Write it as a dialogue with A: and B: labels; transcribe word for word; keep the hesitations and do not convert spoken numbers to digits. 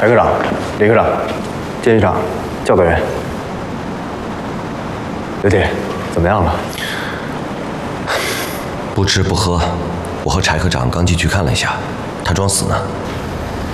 A: 柴科长、李科长，监狱长，叫个人。刘铁，怎么样了？
B: 不吃不喝，我和柴科长刚进去看了一下，他装死呢。